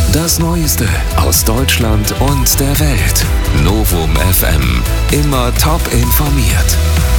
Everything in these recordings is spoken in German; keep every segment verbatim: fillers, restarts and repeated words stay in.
Das Neueste aus Deutschland und der Welt. Novum F M. Immer top informiert.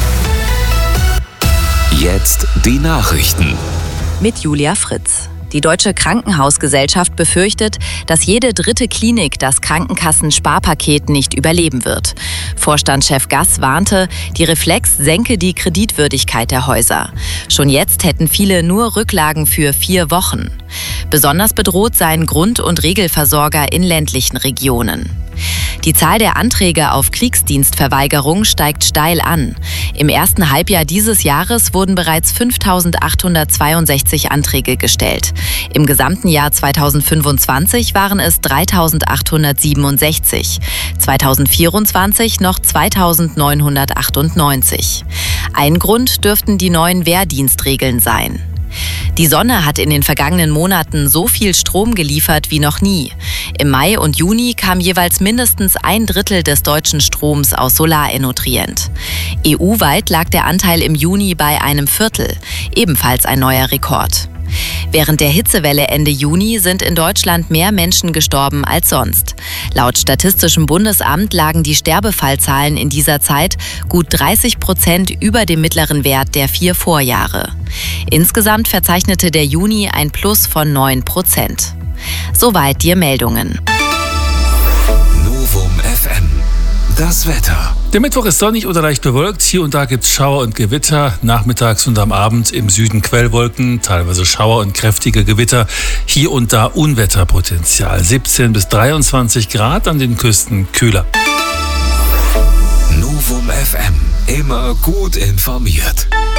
Jetzt die Nachrichten. Mit Julia Fritz. Die Deutsche Krankenhausgesellschaft befürchtet, dass jede dritte Klinik das Krankenkassen-Sparpaket nicht überleben wird. Vorstandschef Gass warnte, die Reflex senke die Kreditwürdigkeit der Häuser. Schon jetzt hätten viele nur Rücklagen für vier Wochen. Besonders bedroht seien Grund- und Regelversorger in ländlichen Regionen. Die Zahl der Anträge auf Kriegsdienstverweigerung steigt steil an. Im ersten Halbjahr dieses Jahres wurden bereits fünftausendachthundertzweiundsechzig Anträge gestellt. Im gesamten Jahr zweitausendfünfundzwanzig waren es dreitausendachthundertsiebenundsechzig, zweitausendvierundzwanzig noch zweitausendneunhundertachtundneunzig. Ein Grund dürften die neuen Wehrdienstregeln sein. Die Sonne hat in den vergangenen Monaten so viel Strom geliefert wie noch nie. Im Mai und Juni kam jeweils mindestens ein Drittel des deutschen Stroms aus Solarenertrient. E U-weit lag der Anteil im Juni bei einem Viertel, ebenfalls ein neuer Rekord. Während der Hitzewelle Ende Juni sind in Deutschland mehr Menschen gestorben als sonst. Laut Statistischem Bundesamt lagen die Sterbefallzahlen in dieser Zeit gut dreißig Prozent über dem mittleren Wert der vier Vorjahre. Insgesamt verzeichnete der Juni ein Plus von neun Prozent. Soweit die Meldungen. Novum F M. Das Wetter. Der Mittwoch ist sonnig oder leicht bewölkt. Hier und da gibt es Schauer und Gewitter. Nachmittags und am Abend im Süden Quellwolken, teilweise Schauer und kräftige Gewitter. Hier und da Unwetterpotenzial. siebzehn bis dreiundzwanzig Grad, an den Küsten kühler. Novum F M. Immer gut informiert.